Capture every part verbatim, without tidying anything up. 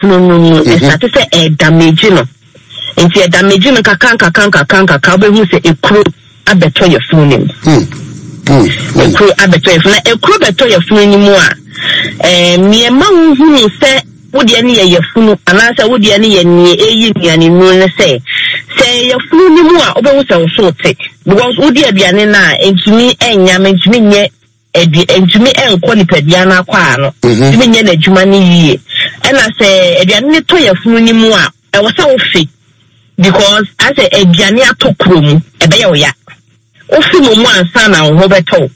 funu no estate se e damage no enti e damage no kakanka kanka kanka ka be hu se ekuro abeto ye funu nim hmm ekuro abeto ye funu ekuro beto ye funu nim a eh me ma hu se wodi ani ye funu anasa wodi ani ye ni eyi nuane nu ne se se ye funu nim a obehu se wo so te because wodi aduane na entumi enya mentumi nye edi entumi enko ni pedia na kwa no entumi nye na adwuma ni yie ena se aduane ne to ye funu nim a e wo se wo fe because as a aduane atokro mu e be ye wo ya wo fi mo mu ansa na wo beto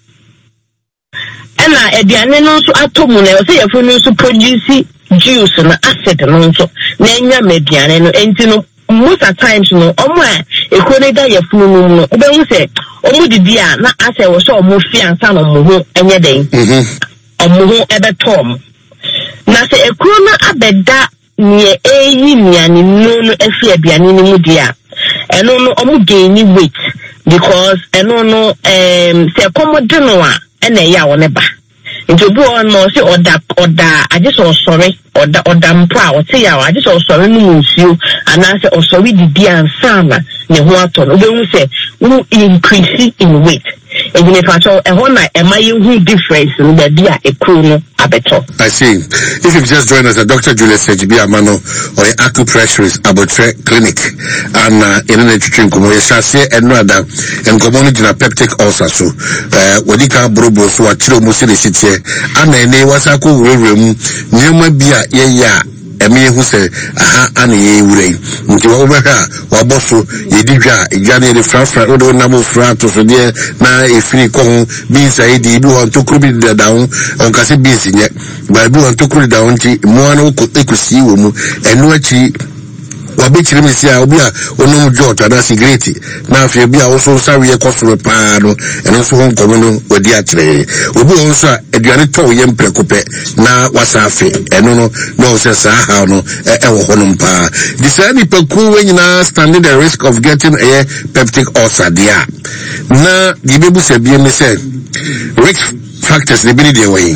ena aduane no so atomu na wo se ye funu so produce juice na acid no so na enya mediane no enti no most of times no omo a ekoneda ye funu no obehu se omo didi a na ase wo so omo fi ansa no mo ho enye den mhm omo ho ebetom na se ekro na abeda nie eyi niani no no efi aduane ni mu dia eno no omo gain ni weight because eno no um se komodo no a ena ya wo ne ba njobu ono se oda oda aje so sorry oda oda mpa o te ya aje so sorry no nsuo ana se osori didi ansa na ne ho ato no be hu se wo increase in weight even if at all e ho na e ma ye hu difference no be dia e kru no abeto. I see. If you've just joined us, uh, Doctor Julius Sejibi Amano or acupressurist Abotre Clinic and uh, in an education como ye shase enrada en community na peptic ulcer so uh wadika brobo so atiro mo se sitie ana ene wasako wurewurem nyema bia ye ya emi hu se aha ana ye wure nti wo beka wa boso ye didwa edwane de frafra odo na mo fra to so de na efiri ko bi saidi bi won to krubi de down on kase bi sinye ba bi won to krubi down ti mo ana ko ekusi wo mu enu achi wabechiri misia obi a onum jot ada cigarette na afia bi a oso sawe ekosoro pa no eno so hon komo no wadi akyere obi onso a aduane to ye mprekope na wasafe eno no no se sa ha no e wo honum pa disani paku we nyina standing the risk of getting a peptic ulcer dia na gibebu se bi me se risk factors the be dey way.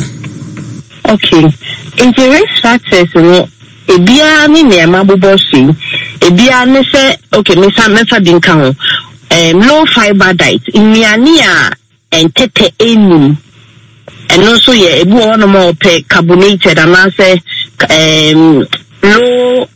Okay, in the risk factors no ebia ni nema bobosi ebia ne se okay me sa me fa din kan ho um low fiber diet imiani a entete enum eno so ye ebu ono mo pe carbonated and say um low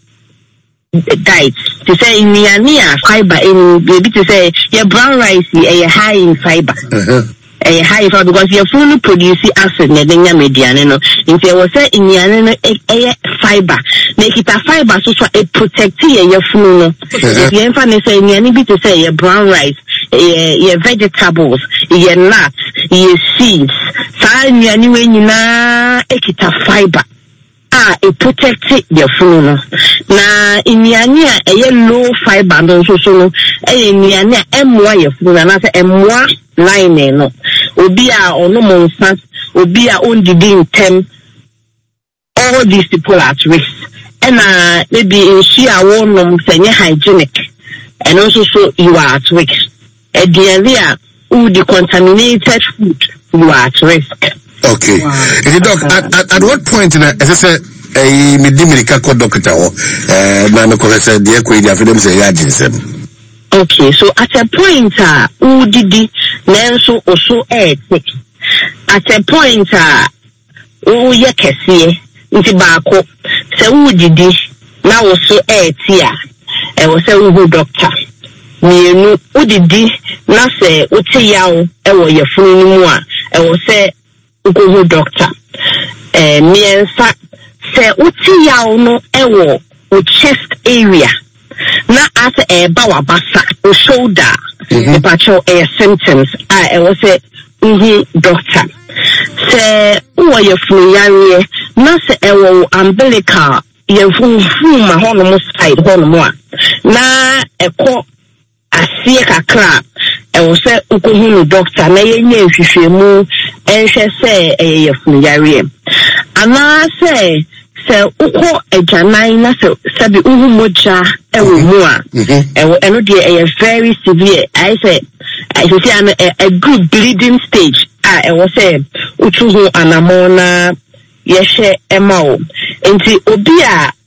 diet to say imiani a fiber in baby to say your brown rice e high in fiber uh-huh. A high fiber because your food produce acid na denya mediane no nti e wo say imiani no e fiber make it a fiber so so it protect your food no if you emfa ne say imiani bi to say your brown rice your vegetables your nuts your seeds sa imiani we nyina ekita fiber ah it protect your food no na imiani a e low fiber no so so no e imiani a emwa your food na say emwa line no obi a ono monsa obi a ondidi intem all these people at risk and uh maybe in she a wonom senye hygienic and also so you are at risk and the who the contaminated food you are at risk. Okay. Wow. Is it doc at, at, at what point in a, as I said a midimika ko doctor uh na no ko say the equity afidem say ya jinsem. Okay, so at a point uh who did the nenso also eight at a point uh who ye kese nti baako se who did na also eight ya e wo se who doctor mienu who did na se uti yawo e wo ye funu mu a e wo se who doctor eh miensa se uti yawo no e wo o chest area na as a bawa basa o shoulder the pacho a symptoms I was say mhm doctor say who you flu yare na say e wo umbilical ye fufu ma hono mo side hono mo na e ko asie kakra e wo say ukohunu doctor na ye nya hwehwemu enhwe say e ye flu yare ana say se uko ejanai na se sabi uhu moja ewo mu a ewo eno de e very severe I say I say an a good bleeding stage ah ewo say utuhu anamona yehye emao enti obi a